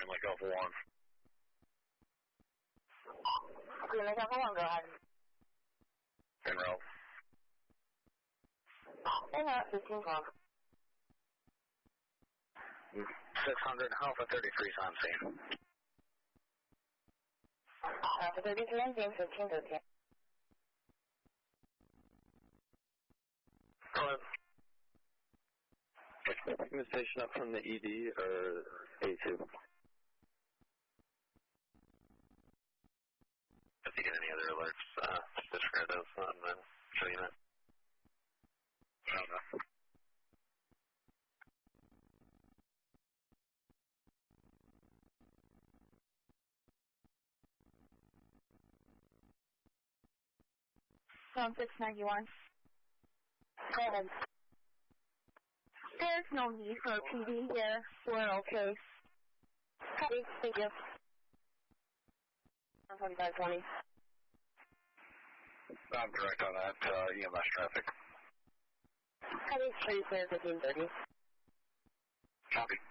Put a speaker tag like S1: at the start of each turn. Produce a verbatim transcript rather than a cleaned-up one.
S1: Lake Alpha one.
S2: Green Lake Alpha one, go ahead.
S1: En route.
S2: En route, fifteen twelve.
S1: six hundred, Alpha thirty-three is on scene.
S2: Alpha thirty-three on scene, fifteen thirteen.
S1: Go ahead.
S3: Picking the station up from the E D or A two?
S1: If you get any other alerts, uh, just disregard those and then show you that. I don't know.
S2: Zone six ninety-one. Go ahead. There's no need for a P D here. We're okay. Copy. Thank you. twenty-five twenty.
S1: I'm direct on that, uh, E M S traffic.
S2: Copy. Pretty clear, fifteen thirty.
S1: Copy.